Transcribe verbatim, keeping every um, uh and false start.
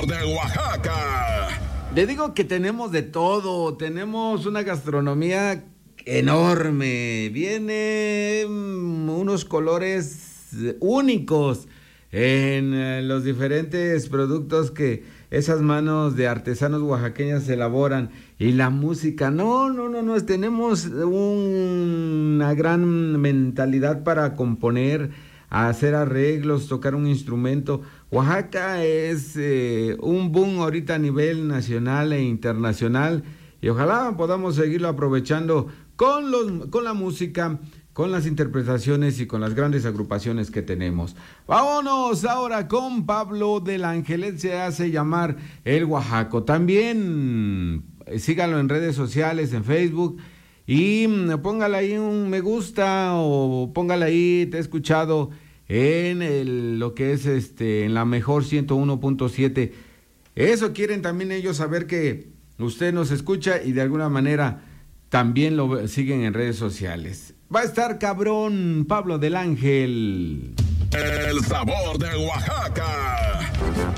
sabor de Oaxaca. Le digo que tenemos de todo, tenemos una gastronomía enorme, vienen unos colores únicos en los diferentes productos que esas manos de artesanos oaxaqueños elaboran, y la música, no, no, no, no, tenemos un, una gran mentalidad para componer, hacer arreglos, tocar un instrumento. Oaxaca es eh, un boom ahorita a nivel nacional e internacional, y ojalá podamos seguirlo aprovechando con los, con la música, con las interpretaciones y con las grandes agrupaciones que tenemos. Vámonos ahora con Pablo del Ángel. Él se hace llamar El Oaxaco. También eh, síganlo en redes sociales, en Facebook, y mm, póngale ahí un me gusta, o póngale ahí, te he escuchado en el, lo que es este, en la mejor ciento uno punto siete. Eso quieren también ellos saber, que usted nos escucha y de alguna manera también lo siguen en redes sociales. Va a estar cabrón Pablo del Ángel. El sabor de Oaxaca.